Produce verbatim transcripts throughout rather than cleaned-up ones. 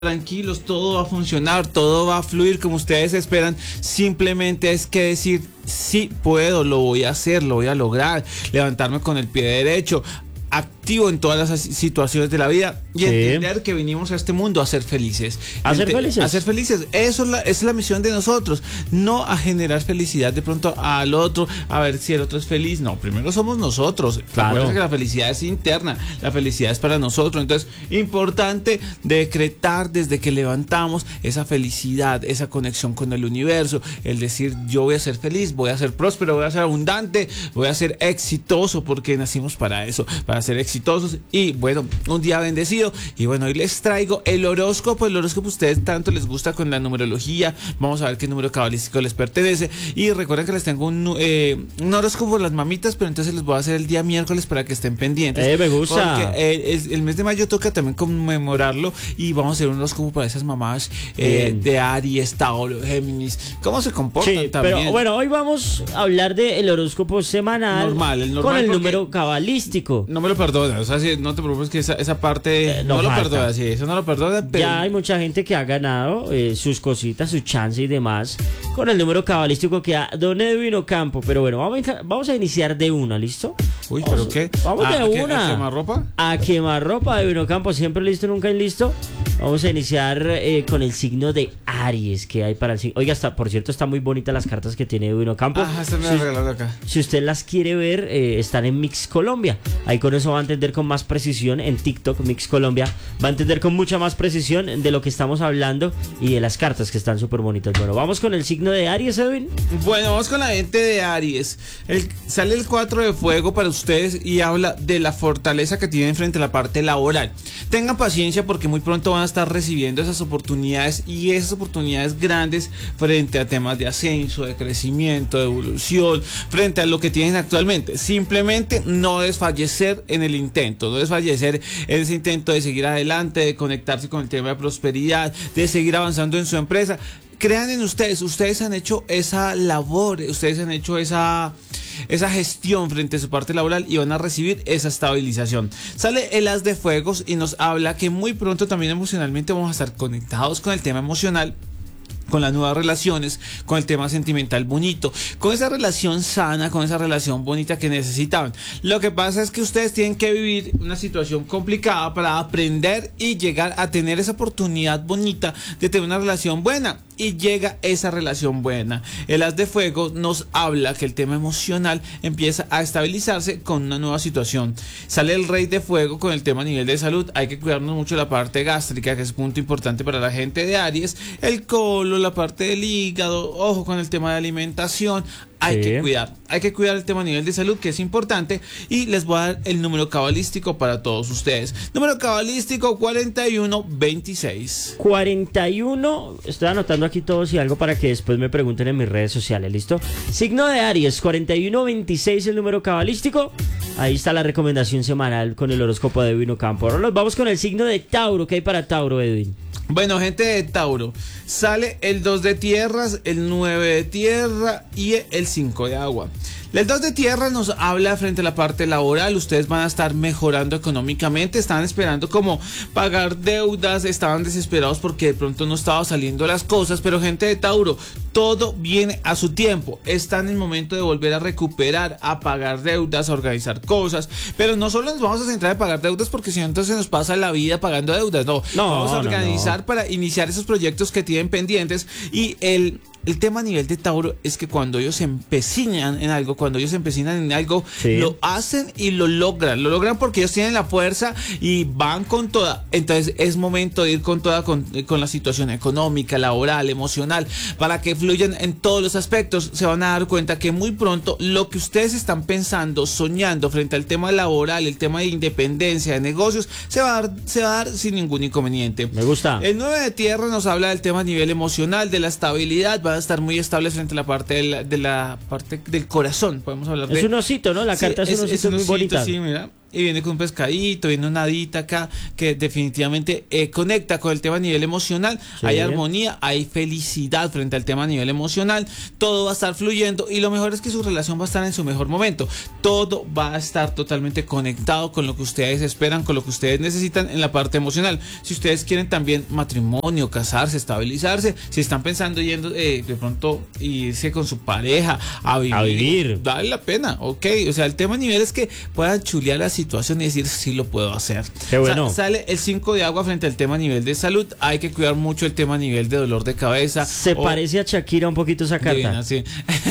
tranquilos, todo va a funcionar, todo va a fluir como ustedes esperan. Simplemente es que decir, sí puedo, lo voy a hacer, lo voy a lograr, levantarme con el pie derecho, activo en todas las situaciones de la vida y sí. entender que venimos a este mundo a ser felices. A ser felices. A ser felices. Eso es la, esa es la misión de nosotros. No a generar felicidad de pronto al otro, a ver si el otro es feliz. No, primero somos nosotros. Claro. Recuerda que la felicidad es interna, la felicidad es para nosotros. Entonces, importante decretar desde que levantamos esa felicidad, esa conexión con el universo, el decir yo voy a ser feliz, voy a ser próspero, voy a ser abundante, voy a ser exitoso porque nacimos para eso, para ser exitosos. Y bueno, un día bendecido. Y bueno, hoy les traigo el horóscopo, el horóscopo a ustedes tanto les gusta con la numerología. Vamos a ver qué número cabalístico les pertenece. Y recuerden que les tengo un, eh, un horóscopo por las mamitas, pero entonces les voy a hacer el día miércoles para que estén pendientes. Eh, me gusta. Porque eh, el, el mes de mayo toca también conmemorarlo y vamos a hacer un horóscopo para esas mamás eh, de Aries, Tauro, Géminis. ¿Cómo se comportan sí, también? Pero bueno, hoy vamos a hablar del horóscopo semanal normal, el normal con el porque número cabalístico. No me lo perdona, o sea, si, no te preocupes que esa, esa parte eh, no, no lo perdona, sí, eso no lo perdona, pero... Ya hay mucha gente que ha ganado eh, sus cositas, su chance y demás con el número cabalístico que da Don Edwin Ocampo, pero bueno, vamos a, vamos a iniciar de una, ¿listo? Uy, vamos, ¿pero qué? Vamos ¿A, de a una. ¿A quemar ropa? A quemar ropa, Edwin Ocampo, siempre listo, nunca listo. Vamos a iniciar eh, con el signo de Aries que hay para el signo. Oiga, está, por cierto, están muy bonitas las cartas que tiene Edwin Ocampo. Ah, están me regalado acá. Si usted las quiere ver, eh, están en Mix Colombia. Ahí con eso va a entender con más precisión en TikTok, Mix Colombia. Va a entender con mucha más precisión de lo que estamos hablando y de las cartas que están súper bonitas. Bueno, vamos con el signo de Aries, Edwin. Bueno, vamos con la gente de Aries. El, sale el cuatro de fuego para ustedes y habla de la fortaleza que tienen frente a la parte laboral. Tengan paciencia porque muy pronto van a estar recibiendo esas oportunidades y esas oportunidades grandes frente a temas de ascenso, de crecimiento, de evolución, frente a lo que tienen actualmente. Simplemente no desfallecer en el intento, no desfallecer en ese intento de seguir adelante, de conectarse con el tema de prosperidad, de seguir avanzando en su empresa. Crean en ustedes, ustedes han hecho esa labor, ustedes han hecho esa, esa gestión frente a su parte laboral y van a recibir esa estabilización. Sale el as de fuegos y nos habla que muy pronto también emocionalmente vamos a estar conectados con el tema emocional, con las nuevas relaciones, con el tema sentimental bonito, con esa relación sana, con esa relación bonita que necesitaban. Lo que pasa es que ustedes tienen que vivir una situación complicada para aprender y llegar a tener esa oportunidad bonita de tener una relación buena. Y llega esa relación buena. El as de fuego nos habla que el tema emocional empieza a estabilizarse con una nueva situación. Sale el rey de fuego con el tema a nivel de salud. Hay que cuidarnos mucho de la parte gástrica, que es un punto importante para la gente de Aries. El colon, la parte del hígado, ojo con el tema de alimentación. Hay sí. que cuidar, hay que cuidar el tema a nivel de salud, que es importante. Y les voy a dar el número cabalístico para todos ustedes. Número cabalístico cuarenta y uno veintiséis. cuarenta y uno, estoy anotando aquí todos y algo para que después me pregunten en mis redes sociales, ¿listo? Signo de Aries, cuarenta y uno veintiséis el número cabalístico. Ahí está la recomendación semanal con el horóscopo de Edwin Ocampo. Ahora nos vamos con el signo de Tauro. ¿Qué hay para Tauro, Edwin? Bueno, gente de Tauro, sale el dos de tierras, el nueve de tierra y el cinco de agua. El dos de tierra nos habla frente a la parte laboral. Ustedes van a estar mejorando económicamente. Estaban esperando como pagar deudas, estaban desesperados porque de pronto no estaba saliendo las cosas. Pero gente de Tauro, todo viene a su tiempo. Están en el momento de volver a recuperar, a pagar deudas, a organizar cosas. Pero no solo nos vamos a centrar en pagar deudas porque si no entonces nos pasa la vida pagando deudas. No, no vamos a organizar no, no. para iniciar esos proyectos que tienen pendientes. Y el... El tema a nivel de Tauro es que cuando ellos se empecinan en algo, cuando ellos se empecinan en algo, sí. lo hacen y lo logran. Lo logran porque ellos tienen la fuerza y van con toda. Entonces es momento de ir con toda con, con la situación económica, laboral, emocional, para que fluyan en todos los aspectos. Se van a dar cuenta que muy pronto lo que ustedes están pensando, soñando frente al tema laboral, el tema de independencia, de negocios, se va a dar, se va a dar sin ningún inconveniente. Me gusta. El nueve de tierra nos habla del tema a nivel emocional, de la estabilidad. Van a estar muy estables frente a la parte de la, de la parte del corazón, podemos hablar de... Es un osito, ¿no? La sí, carta es, es un osito, es un muy bonita. Sí, mira. y viene con un pescadito, viene una hadita acá que definitivamente eh, conecta con el tema a nivel emocional. Sí. Hay armonía, hay felicidad frente al tema a nivel emocional, todo va a estar fluyendo y lo mejor es que su relación va a estar en su mejor momento. Todo va a estar totalmente conectado con lo que ustedes esperan, con lo que ustedes necesitan en la parte emocional. Si ustedes quieren también matrimonio, casarse, estabilizarse, si están pensando yendo eh, de pronto irse con su pareja a vivir, a vivir, vale la pena, ok. O sea, el tema a nivel es que puedan chulear la situación y decir sí lo puedo hacer. Qué bueno. Sa sale el cinco de agua frente al tema a nivel de salud. Hay que cuidar mucho el tema a nivel de dolor de cabeza. Se o, parece a Shakira un poquito esa carta. Divina, sí.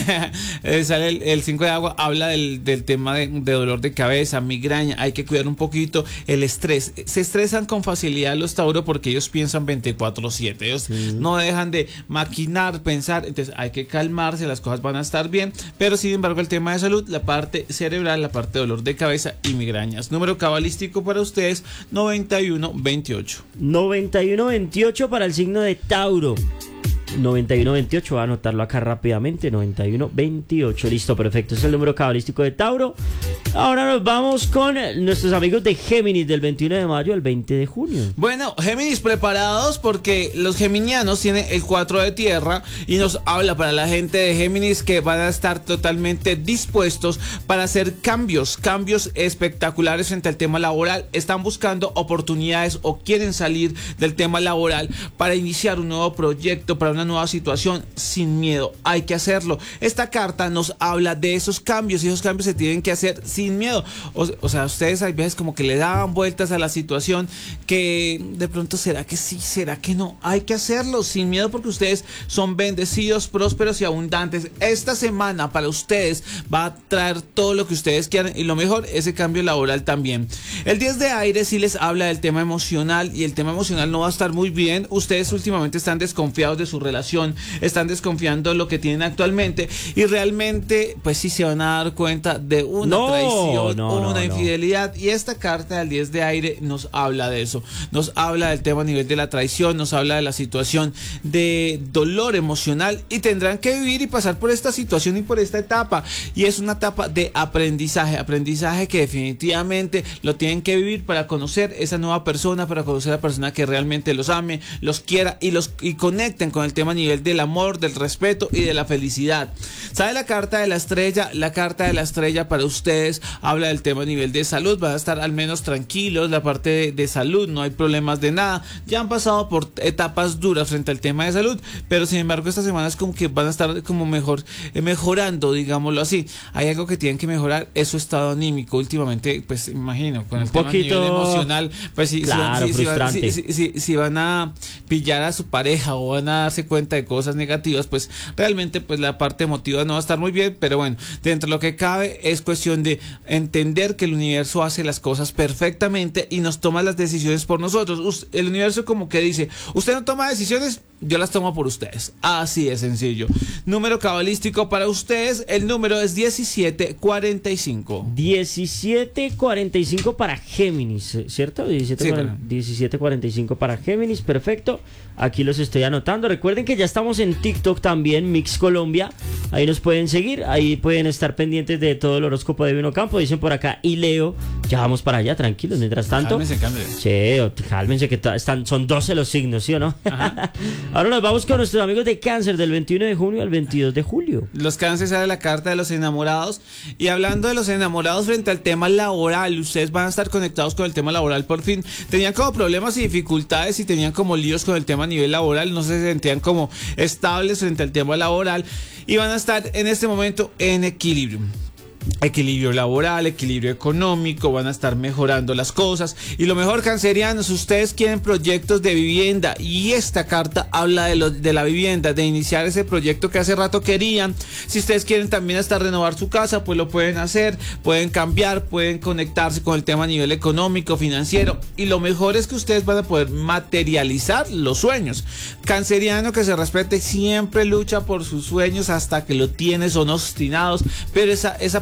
Sale el, el cinco de agua, habla del, del tema de, de dolor de cabeza, migraña. Hay que cuidar un poquito el estrés. Se estresan con facilidad los Tauro porque ellos piensan veinticuatro siete. Ellos sí. no dejan de maquinar, pensar. Entonces hay que calmarse, las cosas van a estar bien. Pero sin embargo el tema de salud, la parte cerebral, la parte de dolor de cabeza y migrañas. Número cabalístico para ustedes, noventa y uno veintiocho. noventa y uno veintiocho para el signo de Tauro. noventa y uno veintiocho, voy a anotarlo acá rápidamente. noventa y uno veintiocho, listo, perfecto. Es el número cabalístico de Tauro. Ahora nos vamos con nuestros amigos de Géminis, del veintiuno de mayo al veinte de junio. Bueno, Géminis, preparados porque los geminianos tienen el cuatro de tierra y nos habla para la gente de Géminis que van a estar totalmente dispuestos para hacer cambios, cambios espectaculares frente al tema laboral. Están buscando oportunidades o quieren salir del tema laboral para iniciar un nuevo proyecto, para una nueva situación sin miedo. Hay que hacerlo. Esta carta nos habla de esos cambios y esos cambios se tienen que hacer sin miedo. O, o sea, ustedes hay veces como que le daban vueltas a la situación que de pronto será que sí, será que no. Hay que hacerlo sin miedo porque ustedes son bendecidos, prósperos y abundantes. Esta semana para ustedes va a traer todo lo que ustedes quieran y lo mejor, ese cambio laboral también. El diez de aire sí les habla del tema emocional y el tema emocional no va a estar muy bien. Ustedes últimamente están desconfiados de su relación, están desconfiando de lo que tienen actualmente y realmente pues sí se van a dar cuenta de una no, traición, no, una no, infidelidad no. Y esta carta del diez de aire nos habla de eso, nos habla del tema a nivel de la traición, nos habla de la situación de dolor emocional y tendrán que vivir y pasar por esta situación y por esta etapa y es una etapa de aprendizaje, aprendizaje que definitivamente lo tienen que vivir para conocer esa nueva persona, para conocer a la persona que realmente los ame, los quiera y los y conecten con el tema a nivel del amor, del respeto y de la felicidad. ¿Sabe la carta de la estrella? La carta de la estrella para ustedes habla del tema a nivel de salud, van a estar al menos tranquilos, la parte de, de salud, no hay problemas de nada, ya han pasado por etapas duras frente al tema de salud, pero sin embargo esta semana es como que van a estar como mejor, eh, mejorando, digámoslo así. Hay algo que tienen que mejorar, es su estado anímico últimamente, pues imagino, con el un tema poquito a nivel emocional, pues si, claro, si, si, frustrante. si, si, si, si van a pillar a su pareja o van a darse cuenta de cosas negativas, pues realmente pues la parte emotiva no va a estar muy bien, pero bueno, dentro de lo que cabe es cuestión de entender que el universo hace las cosas perfectamente y nos toma las decisiones por nosotros. El universo como que dice, usted no toma decisiones, yo las tomo por ustedes. Así de sencillo. Número cabalístico para ustedes, el número es diecisiete cuarenta y cinco. diecisiete cuarenta y cinco para Géminis, ¿cierto? diecisiete cuarenta y cinco para Géminis, perfecto. Aquí los estoy anotando. Recuerden que ya estamos en TikTok también, Mix Colombia. Ahí nos pueden seguir, ahí pueden estar pendientes de todo el horóscopo de Vino Campo. Dicen por acá, y Leo, ya vamos para allá, tranquilos. Mientras tanto, cálmense, cálmense. Sí, cálmense que están, son doce los signos, ¿sí o no? Ahora nos vamos con nuestros amigos de Cáncer, del veintiuno de junio al veintidós de julio. Los Cáncer sale la carta de los enamorados. Y hablando de los enamorados frente al tema laboral, ustedes van a estar conectados con el tema laboral por fin. Tenían como problemas y dificultades y tenían como líos con el tema a nivel laboral, no se sentían como estables frente al tema laboral y van a estar en este momento en equilibrio. Equilibrio laboral, equilibrio económico, van a estar mejorando las cosas. Y lo mejor, cancerianos, ustedes quieren proyectos de vivienda y esta carta habla de, lo, de la vivienda, de iniciar ese proyecto que hace rato querían. Si ustedes quieren también hasta renovar su casa, pues lo pueden hacer, pueden cambiar, pueden conectarse con el tema a nivel económico, financiero. Y lo mejor es que ustedes van a poder materializar los sueños. Canceriano que se respete siempre lucha por sus sueños hasta que lo tiene, son obstinados, pero esa, esa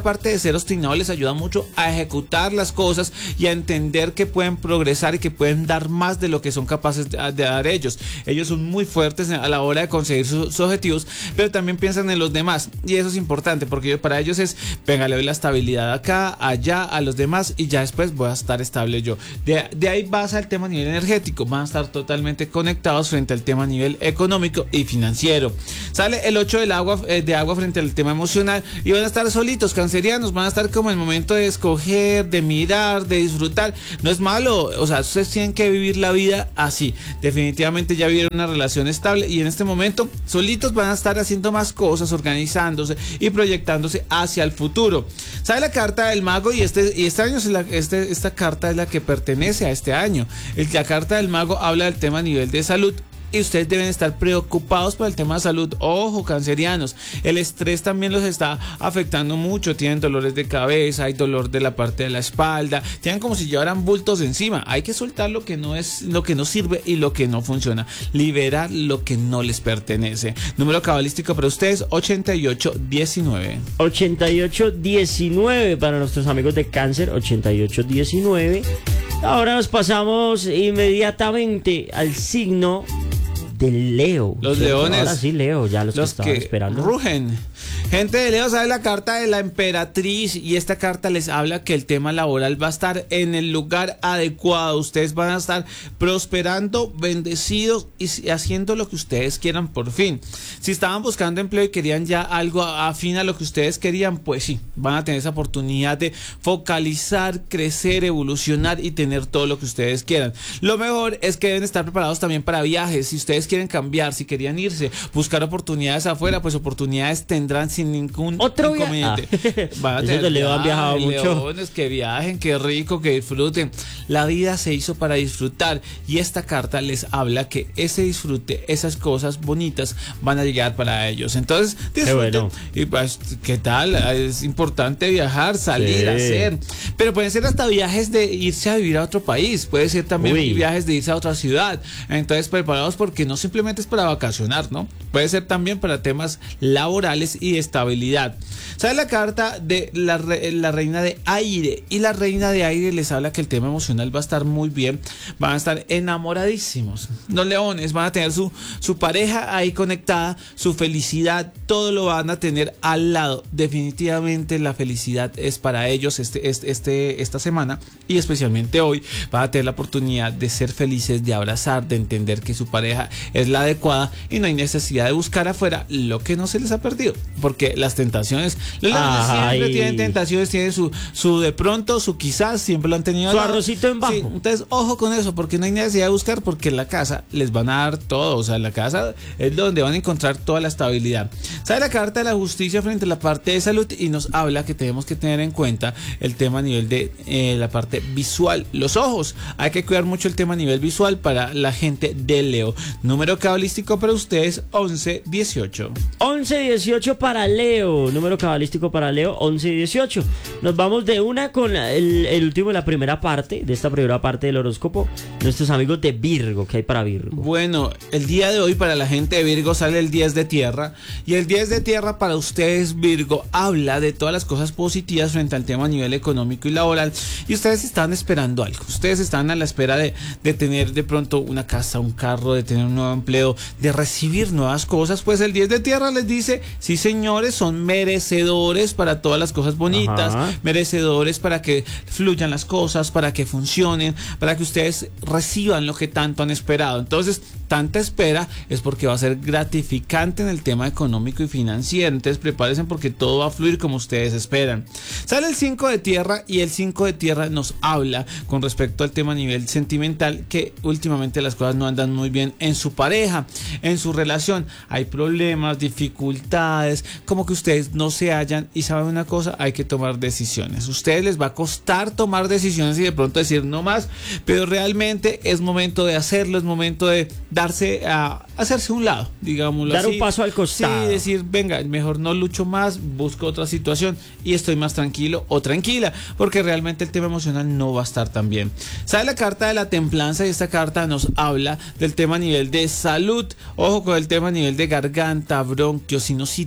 parte de ser obstinado les ayuda mucho a ejecutar las cosas y a entender que pueden progresar y que pueden dar más de lo que son capaces de, de dar ellos. Ellos son muy fuertes a la hora de conseguir sus, sus objetivos, pero también piensan en los demás, y eso es importante porque para ellos es, venga, le doy la estabilidad acá, allá, a los demás, y ya después voy a estar estable yo. De, de ahí pasa el tema a nivel energético, van a estar totalmente conectados frente al tema a nivel económico y financiero. Sale el ocho del agua, eh, de agua frente al tema emocional, y van a estar solitos, cancerianos, van a estar como en el momento de escoger, de mirar, de disfrutar. No es malo, o sea, ustedes tienen que vivir la vida así. Definitivamente ya vivieron una relación estable y en este momento solitos van a estar haciendo más cosas, organizándose y proyectándose hacia el futuro. Sale la carta del mago, y este, y este año es la, este, esta carta es la que pertenece a este año. El, la carta del mago habla del tema a nivel de salud, y ustedes deben estar preocupados por el tema de salud. Ojo, cancerianos, el estrés también los está afectando mucho. Tienen dolores de cabeza, hay dolor de la parte de la espalda, tienen como si llevaran bultos encima. Hay que soltar lo que no es, lo que no sirve y lo que no funciona, liberar lo que no les pertenece. Número cabalístico para ustedes, ochenta y ocho diecinueve. ochenta y ocho diecinueve para nuestros amigos de Cáncer, ochenta y ocho diecinueve. Ahora nos pasamos inmediatamente al signo de Leo. Los ¿cierto? leones. Ahora sí, Leo, ya los, los que estaban que esperando. rugen. Gente de Leo, sale la carta de la emperatriz, y esta carta les habla que el tema laboral va a estar en el lugar adecuado. Ustedes van a estar prosperando, bendecidos y haciendo lo que ustedes quieran por fin. Si estaban buscando empleo y querían ya algo afín a lo que ustedes querían, pues sí, van a tener esa oportunidad de focalizar, crecer, evolucionar y tener todo lo que ustedes quieran. Lo mejor es que deben estar preparados también para viajes. Si ustedes quieren cambiar, si querían irse, buscar oportunidades afuera, pues oportunidades tendrán sin ningún otro inconveniente. Ah. Van a Esos tener, de Leo han viajado ay, mucho. leones, que viajen, que rico, que disfruten. La vida se hizo para disfrutar, y esta carta les habla que ese disfrute, esas cosas bonitas van a llegar para ellos. Entonces, disfruten. Qué bueno. Y pues, ¿qué tal? Es importante viajar, salir, Sí. hacer. Pero pueden ser hasta viajes de irse a vivir a otro país, puede ser también Uy. viajes de irse a otra ciudad. Entonces, preparados, porque no simplemente es para vacacionar, ¿no? Puede ser también para temas laborales y de estabilidad. Sale la carta de la, re, la reina de aire, y la reina de aire les habla que el tema emocional va a estar muy bien, van a estar enamoradísimos. Los leones van a tener su, su pareja ahí conectada, su felicidad, todo lo van a tener al lado. Definitivamente la felicidad es para ellos este, este, este, esta semana, y especialmente hoy van a tener la oportunidad de ser felices, de abrazar, de entender que su pareja es la adecuada y no hay necesidad de buscar afuera lo que no se les ha perdido, porque las tentaciones, los leones siempre Ay. tienen tentaciones, tienen su, su de pronto, su quizás, siempre lo han tenido. Su arrocito en bajo. Sí, entonces ojo con eso, porque no hay necesidad de buscar, porque en la casa les van a dar todo. O sea, en la casa es donde van a encontrar toda la estabilidad. Sale la carta de la justicia frente a la parte de salud, y nos habla que tenemos que tener en cuenta el tema a nivel de eh, la parte visual, los ojos. Hay que cuidar mucho el tema a nivel visual para la gente de Leo. Número cabalístico para ustedes, once dieciocho. once dieciocho para Leo, número cabalístico para Leo, once dieciocho. Nos vamos de una con el, el último de la primera parte, de esta primera parte del horóscopo, nuestros amigos de Virgo. ¿Qué hay para Virgo? Bueno, el día de hoy para la gente de Virgo sale el diez de tierra, y el diez de tierra para ustedes, Virgo, habla de todas las cosas positivas frente al tema a nivel económico y laboral, y ustedes están esperando algo, ustedes están a la espera de, de tener de pronto una casa, un carro, de tener un nuevo empleo, de recibir nuevas cosas. Pues el diez de tierra les dice, sí señores, son merecedores para todas las cosas bonitas. Ajá. Merecedores para que fluyan las cosas, para que funcionen, para que ustedes reciban lo que tanto han esperado. Entonces, tanta espera es porque va a ser gratificante en el tema económico y financiero. Entonces, prepárense, porque todo va a fluir como ustedes esperan. Sale el cinco de tierra, y el cinco de tierra nos habla con respecto al tema a nivel sentimental, que últimamente las cosas no andan muy bien en su pareja, en su relación. Hay problemas, dificultades, como que ustedes no se hallan, y saben una cosa, hay que tomar decisiones. A ustedes les va a costar tomar decisiones y de pronto decir no más, pero realmente es momento de hacerlo, es momento de darse a hacerse un lado, digámoslo Dar así. un paso al costado. Sí, decir, venga, mejor no lucho más, busco otra situación y estoy más tranquilo o tranquila, porque realmente el tema emocional no va a estar tan bien. Sale la carta de la templanza, y esta carta nos habla del tema a nivel de salud. Ojo con el tema a nivel de garganta, bronquios, sinusitis,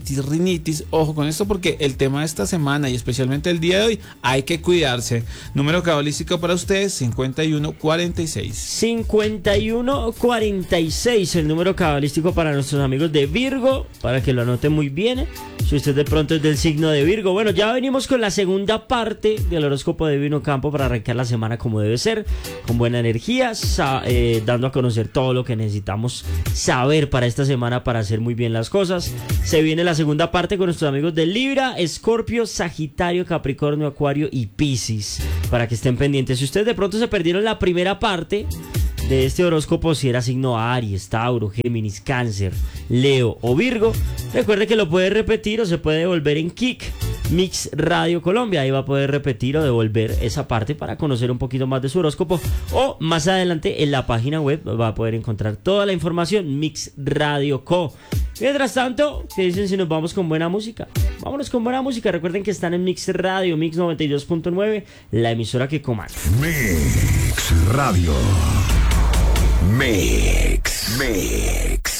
rinitis. Ojo con esto porque el tema de esta semana y especialmente el día de hoy hay que cuidarse. Número cabalístico para ustedes cincuenta y uno cuarenta y seis. cincuenta y uno cuarenta y seis el número cabalístico para nuestros amigos de Virgo, para que lo anoten muy bien. Si usted de pronto es del signo de Virgo. Bueno, ya venimos con la segunda parte del horóscopo de Divino Campo para arrancar la semana como debe ser, con buena energía, eh, dando a conocer todo lo que necesitamos saber para esta semana para hacer muy bien las cosas. Se viene la segunda parte con nuestros amigos de Libra, Escorpio, Sagitario, Capricornio, Acuario y Piscis, para que estén pendientes. Si ustedes de pronto se perdieron la primera parte de este horóscopo, si era signo Aries, Tauro, Géminis, Cáncer, Leo o Virgo, recuerde que lo puede repetir o se puede devolver en Kik Mix Radio Colombia. Ahí va a poder repetir o devolver esa parte para conocer un poquito más de su horóscopo, o más adelante en la página web va a poder encontrar toda la información, Mix Radio Co. Mientras tanto, ¿qué dicen si nos vamos con buena música? Vámonos con buena música. Recuerden que están en Mix Radio, Mix noventa y dos punto nueve, la emisora que comanda. Mix Radio. Mix. Mix.